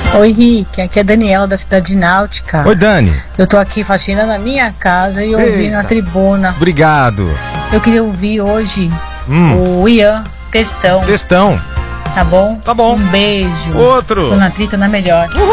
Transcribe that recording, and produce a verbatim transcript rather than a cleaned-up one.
Oi, Rick, aqui é a Daniela da Cidade Náutica. Oi, Dani. Eu tô aqui faxinando na minha casa e ouvindo a tribuna. Obrigado. Eu queria ouvir hoje Hum. o Ian Textão. Textão. Tá bom? Tá bom. Um beijo. Outro. Tô na trita, na melhor.